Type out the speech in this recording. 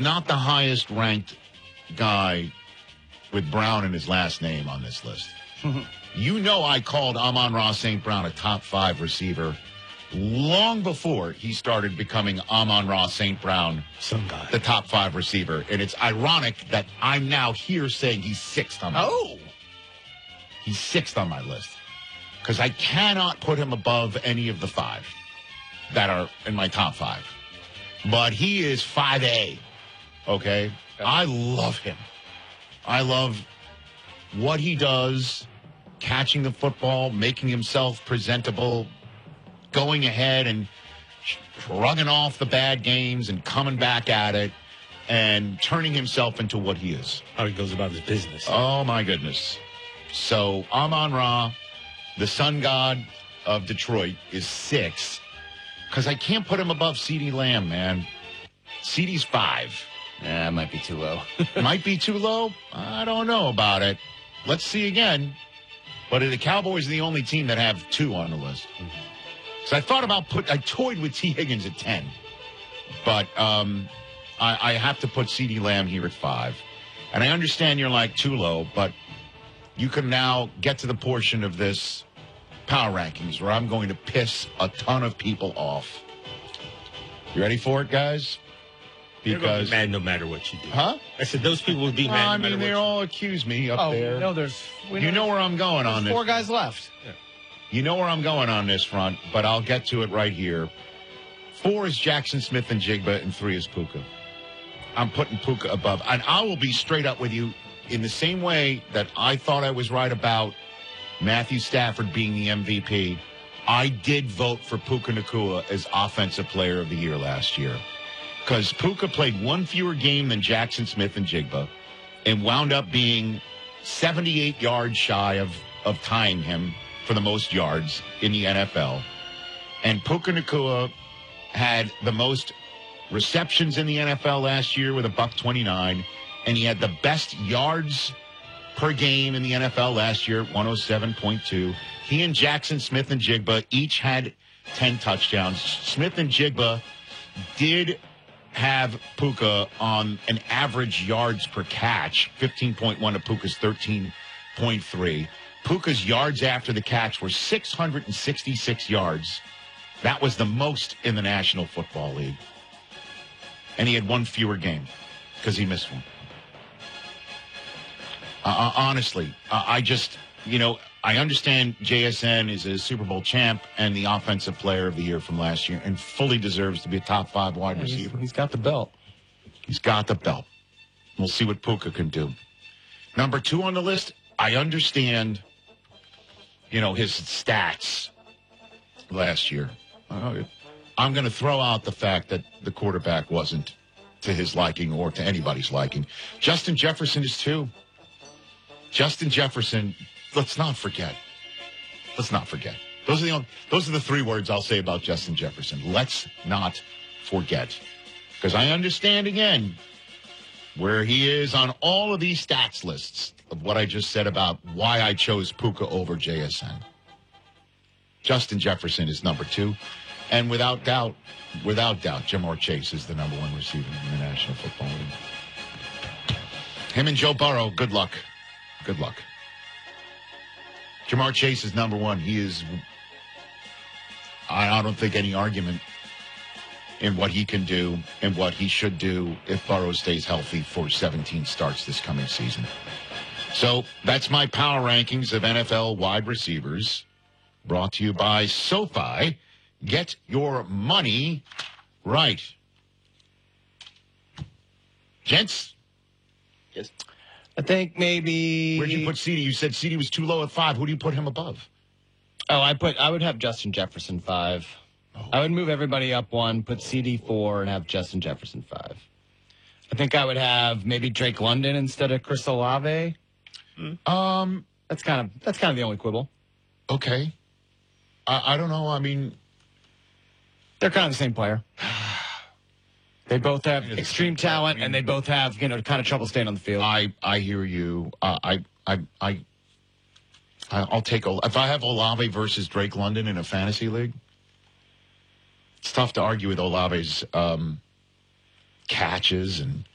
not the highest ranked guy with Brown in his last name on this list. You know I called Amon-Ra St. Brown a top 5 receiver long before he started becoming Amon-Ra St. Brown, the top 5 receiver. And it's ironic that I'm now here saying he's 6th on my list. He's 6th on my list. Because I cannot put him above any of the 5 that are in my top 5. But he is 5A, okay? I love him. I love what he does, catching the football, making himself presentable, going ahead and shrugging off the bad games and coming back at it and turning himself into what he is. How he goes about his business. Oh, my goodness. So Amon-Ra, the sun god of Detroit, is 6 because I can't put him above CeeDee Lamb, man. CeeDee's 5. Yeah, it might be too low. Might be too low? I don't know about it. Let's see again. But the Cowboys are the only team that have 2 on the list. So I thought about I toyed with T. Higgins at 10. But I have to put CeeDee Lamb here at 5. And I understand you're like too low, but you can now get to the portion of this power rankings where I'm going to piss a ton of people off. You ready for it, guys? Because mad no matter what you do. Huh? I said those people would be mad no matter what they all accuse me up there. No, you know where I'm going on this. 4 guys left. Yeah. You know where I'm going on this front, but I'll get to it right here. 4 is Jackson Smith and Jigba, and 3 is Puka. I'm putting Puka above. And I will be straight up with you in the same way that I thought I was right about Matthew Stafford being the MVP. I did vote for Puka Nacua as Offensive Player of the Year last year. Because Puka played 1 fewer game than Jackson Smith and Jigba and wound up being 78 yards shy of tying him for the most yards in the NFL. And Puka Nacua had the most receptions in the NFL last year with $129, and he had the best yards per game in the NFL last year, 107.2. He and Jackson Smith and Jigba each had 10 touchdowns. Smith and Jigba did have Puka on an average yards per catch, 15.1 to Puka's 13.3. Puka's yards after the catch were 666 yards. That was the most in the National Football League. And he had 1 fewer game because he missed one. Honestly, I just, I understand JSN is a Super Bowl champ and the Offensive Player of the Year from last year and fully deserves to be a top 5 wide receiver. He's got the belt. He's got the belt. We'll see what Puka can do. Number 2 on the list, I understand, his stats last year. I'm going to throw out the fact that the quarterback wasn't to his liking or to anybody's liking. Justin Jefferson is 2. Justin Jefferson, let's not forget. Those are the 3 words I'll say about Justin Jefferson. Let's not forget. Because I understand, again, where he is on all of these stats lists of what I just said about why I chose Puka over JSN. Justin Jefferson is number 2. And without doubt, Jamar Chase is the number 1 receiver in the National Football League. Him and Joe Burrow, good luck. Good luck. Jamar Chase is number 1. He is, I don't think any argument in what he can do and what he should do if Burrow stays healthy for 17 starts this coming season. So that's my power rankings of NFL wide receivers, brought to you by SoFi. Get your money right. Gents? Yes. I think maybe. Where'd you put CeeDee? You said CeeDee was too low at 5. Who do you put him above? Oh, I would have Justin Jefferson 5. Oh. I would move everybody up 1, put CeeDee 4, and have Justin Jefferson 5. I think I would have maybe Drake London instead of Chris Olave. That's kind of the only quibble. Okay. I don't know. I mean, they're kind of the same player. They both have extreme talent, and they both have, kind of trouble staying on the field. I hear you. I'll take if I have Olave versus Drake London in a fantasy league. It's tough to argue with Olave's catches and